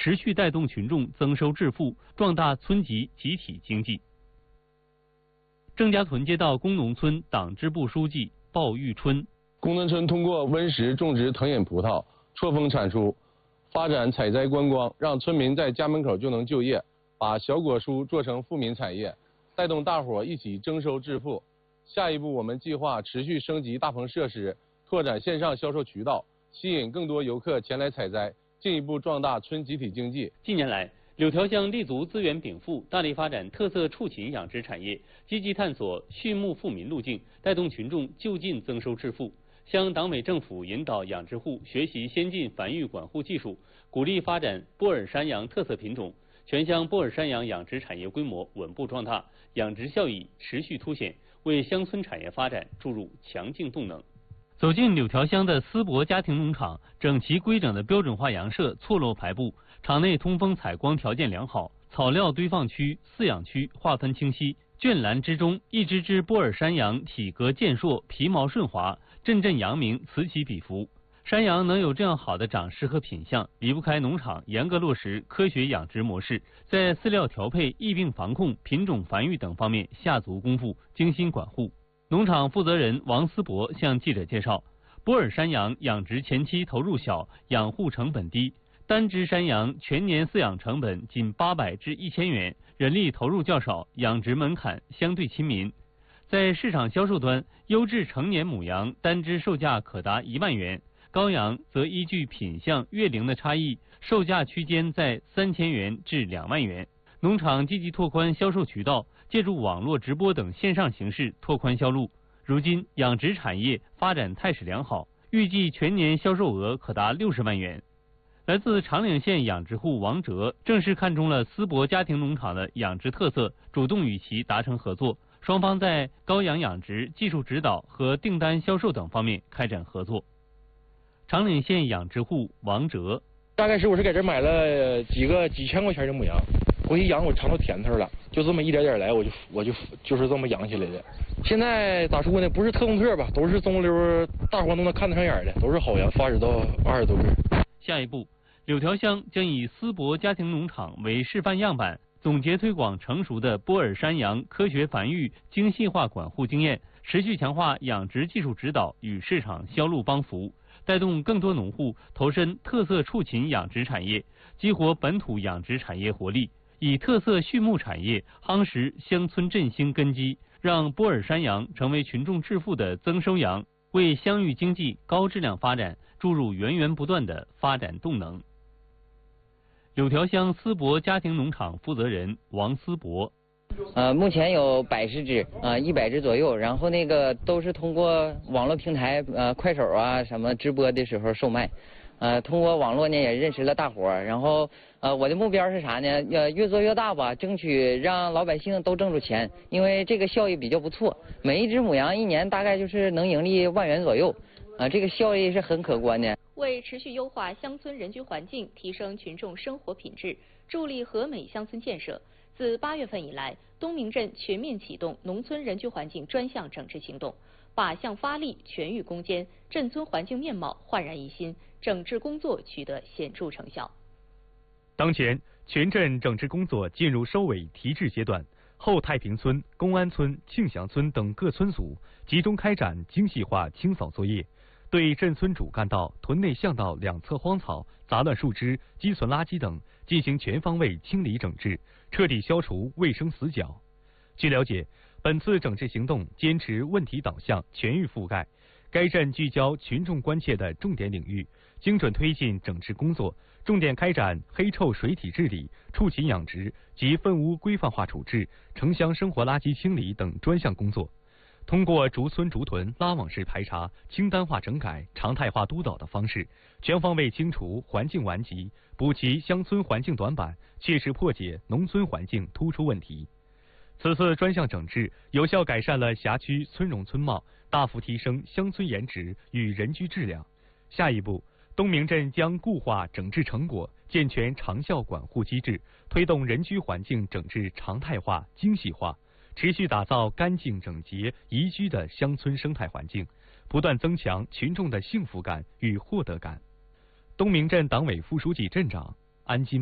持续带动群众增收致富，壮大村级集体经济。郑家屯街道工农村党支部书记鲍玉春： 工农村通过温室种植藤饮葡萄、错峰产出，发展采摘观光，让村民在家门口就能就业，把小果蔬做成富民产业，带动大伙一起增收致富。下一步，我们计划持续升级大棚设施，拓展线上销售渠道，吸引更多游客前来采摘，进一步壮大村集体经济。 近年来，柳条乡立足资源禀赋，大力发展特色畜禽养殖产业，积极探索畜牧富民路径，带动群众就近增收致富。乡党委政府引导养殖户学习先进繁育管护技术，鼓励发展波尔山羊特色品种。全乡波尔山羊养殖产业规模稳步壮大，养殖效益持续凸显，为乡村产业发展注入强劲动能。走进柳条乡的思博家庭农场，整齐规整的标准化羊舍错落排布，场内通风采光条件良好，草料堆放区、饲养区划分清晰。圈栏之中，一只只波尔山羊体格健硕，皮毛顺滑，阵阵羊鸣此起彼伏。山羊能有这样好的长势和品相，离不开农场严格落实科学养殖模式，在饲料调配、疫病防控、品种繁育等方面下足功夫，精心管护。农场负责人王思博向记者介绍，波尔山羊养殖前期投入小，养护成本低，单只山羊全年饲养成本仅800至1000元，人力投入较少，养殖门槛相对亲民。在市场销售端，优质成年母羊单只售价可达1万元，羔羊则依据品相、月龄的差异，售价区间在3000元至2万元。农场积极拓宽销售渠道，借助网络直播等线上形式拓宽销路。如今养殖产业发展态势良好，预计全年销售额可达60万元。来自长岭县养殖户王哲正是看中了思博家庭农场的养殖特色，主动与其达成合作，双方在羔羊养殖、技术指导和订单销售等方面开展合作。长岭县养殖户王哲： 大概是我是在这买了几千块钱的母羊，回去养我尝到甜头了，就这么一点点来，就是这么养起来的。现在咋说呢，不是特供特吧，都是中溜，大伙都能看得上眼的，都是好羊，发展到20多个。 下一步，柳条乡将以思博家庭农场为示范样板，总结推广成熟的波尔山羊科学繁育、精细化管护经验，持续强化养殖技术指导与市场销路帮扶，带动更多农户投身特色畜禽养殖产业，激活本土养殖产业活力，以特色畜牧产业夯实乡村振兴根基，让波尔山羊成为群众致富的增收羊，为乡域经济高质量发展注入源源不断的发展动能。柳条乡思博家庭农场负责人王思博： 目前有110只，100只左右，然后那个都是通过网络平台，快手啊什么直播的时候售卖，通过网络呢也认识了大伙儿，然后我的目标是啥呢？越做越大吧，争取让老百姓都挣着钱，因为这个效益比较不错，每一只母羊一年大概就是能盈利1万元左右，这个效益是很可观的。 为持续优化乡村人居环境，提升群众生活品质，助力和美乡村建设，自8月份以来，东明镇全面启动农村人居环境专项整治行动，靶向发力，全域攻坚，镇村环境面貌焕然一新，整治工作取得显著成效。 当前，全镇整治工作进入收尾提质阶段，后太平村、公安村、庆祥村等各村组集中开展精细化清扫作业，对镇村主干道、屯内巷道两侧荒草、杂乱树枝、积存垃圾等进行全方位清理整治，彻底消除卫生死角。据了解，本次整治行动坚持问题导向、全域覆盖，该镇聚焦群众关切的重点领域，精准推进整治工作，重点开展黑臭水体治理、畜禽养殖及粪污规范化处置、城乡生活垃圾清理等专项工作。通过逐村逐屯拉网式排查、清单化整改、常态化督导的方式，全方位清除环境顽疾，补齐乡村环境短板，切实破解农村环境突出问题。此次专项整治有效改善了辖区村容村貌，大幅提升乡村颜值与人居质量。下一步，东明镇将固化整治成果，健全长效管护机制，推动人居环境整治常态化、精细化，持续打造干净整洁、宜居的乡村生态环境，不断增强群众的幸福感与获得感。东明镇党委副书记、镇长安金。